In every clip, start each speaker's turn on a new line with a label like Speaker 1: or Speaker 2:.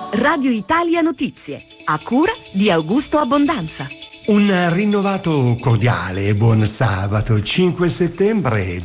Speaker 1: Radio Italia Notizie, a cura di Augusto Abbondanza.
Speaker 2: Un rinnovato cordiale e buon sabato 5 settembre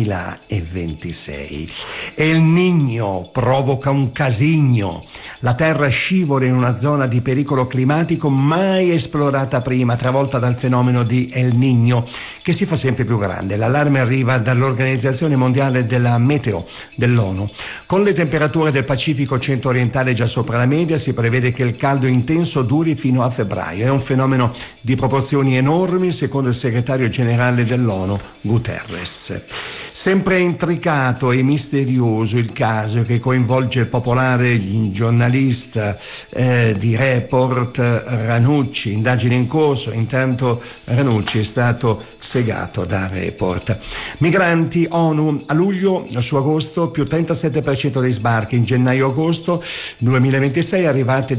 Speaker 2: 2026. El Niño provoca un casino. La terra scivola in una zona di pericolo climatico mai esplorata prima, travolta dal fenomeno di El Niño, che si fa sempre più grande. L'allarme arriva dall'Organizzazione Mondiale della Meteo dell'ONU. Con le temperature del Pacifico centro-orientale già sopra la media, si prevede che il caldo intenso duri fino a febbraio. È un fenomeno di proporzioni enormi, secondo il segretario generale dell'ONU, Guterres. Sempre intricato e misterioso il caso che coinvolge il popolare giornalista di Report Ranucci, indagine in corso. Intanto Ranucci è stato segato da Report. Migranti, ONU, a luglio su agosto più 37% dei sbarchi, in gennaio-agosto 2026 arrivate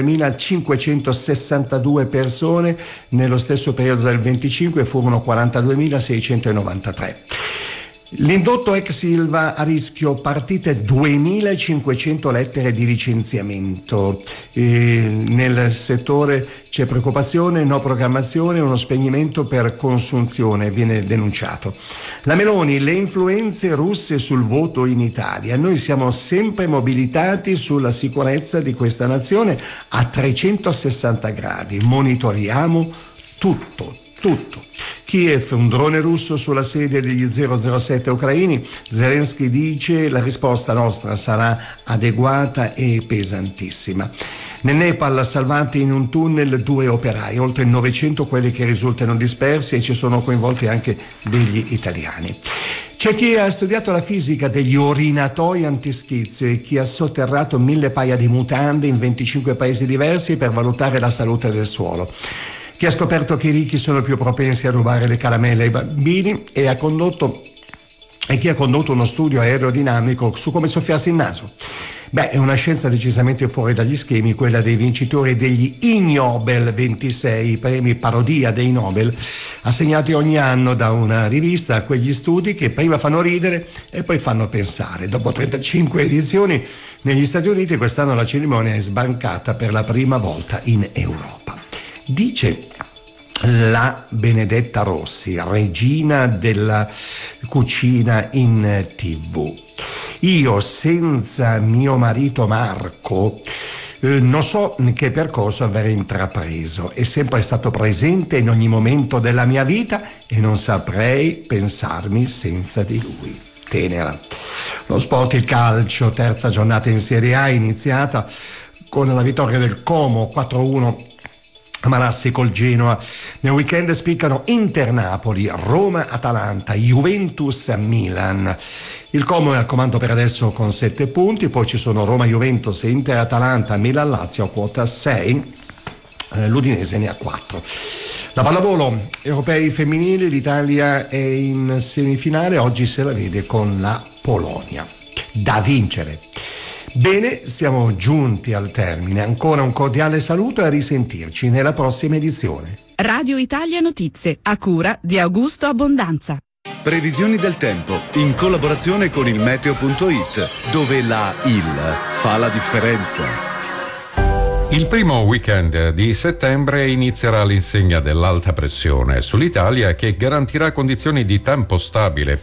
Speaker 2: 19.562 persone, nello stesso periodo del 25 furono 42.693. L'indotto ex Ilva a rischio, partite 2.500 lettere di licenziamento. Nel settore c'è preoccupazione, no programmazione, uno spegnimento per consunzione, viene denunciato. La Meloni, le influenze russe sul voto in Italia. Noi siamo sempre mobilitati sulla sicurezza di questa nazione a 360 gradi, monitoriamo tutto. Kiev, un drone russo sulla sede degli 007 ucraini. Zelensky dice: la risposta nostra sarà adeguata e pesantissima. Nel Nepal, salvati in un tunnel 2 operai, oltre 900 quelli che risultano dispersi, e ci sono coinvolti anche degli italiani. C'è chi ha studiato la fisica degli orinatoi antischizio e chi ha sotterrato 1000 paia di mutande in 25 paesi diversi per valutare la salute del suolo. Chi ha scoperto che i ricchi sono più propensi a rubare le caramelle ai bambini e chi ha condotto uno studio aerodinamico su come soffiarsi il naso. È una scienza decisamente fuori dagli schemi, quella dei vincitori degli Ig Nobel 26, premi parodia dei Nobel, assegnati ogni anno da una rivista a quegli studi che prima fanno ridere e poi fanno pensare. Dopo 35 edizioni negli Stati Uniti, quest'anno la cerimonia è sbancata per la prima volta in Europa. Dice la Benedetta Rossi, regina della cucina in TV: io senza mio marito Marco non so che percorso aver intrapreso, è sempre stato presente in ogni momento della mia vita e non saprei pensarmi senza di lui. Tenera. Lo sport, il calcio, terza giornata in Serie A iniziata con la vittoria del Como 4-1 a Marassi col Genoa. Nel weekend spiccano Inter-Napoli, Roma-Atalanta, Juventus-Milan. Il Como è al comando per adesso con 7 punti, poi ci sono Roma-Juventus, Inter-Atalanta, Milan-Lazio a quota 6, l'Udinese ne ha 4. La pallavolo, europei femminili, l'Italia è in semifinale, oggi se la vede con la Polonia. Da vincere. Bene, siamo giunti al termine. Ancora un cordiale saluto e a risentirci nella prossima edizione.
Speaker 1: Radio Italia Notizie, a cura di Augusto Abbondanza.
Speaker 3: Previsioni del tempo in collaborazione con il meteo.it, dove la IL fa la differenza.
Speaker 4: Il primo weekend di settembre inizierà all'insegna dell'alta pressione sull'Italia, che garantirà condizioni di tempo stabile